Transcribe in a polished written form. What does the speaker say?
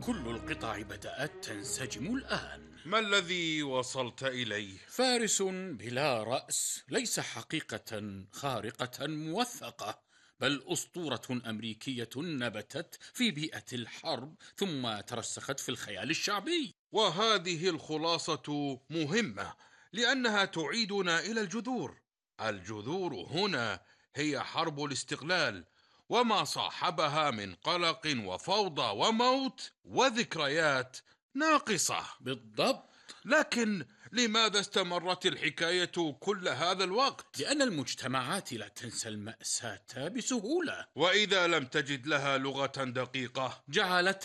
كل القطع بدأت تنسجم الآن. ما الذي وصلت إليه؟ فارس بلا رأس ليس حقيقة خارقة موثقة، بل أسطورة أمريكية نبتت في بيئة الحرب ثم ترسخت في الخيال الشعبي. وهذه الخلاصة مهمة، لأنها تعيدنا إلى الجذور. الجذور هنا هي حرب الاستقلال، وما صاحبها من قلق وفوضى وموت وذكريات ناقصة. بالضبط. لكن لماذا استمرت الحكاية كل هذا الوقت؟ لأن المجتمعات لا تنسى المأساة بسهولة، وإذا لم تجد لها لغة دقيقة؟ جعلت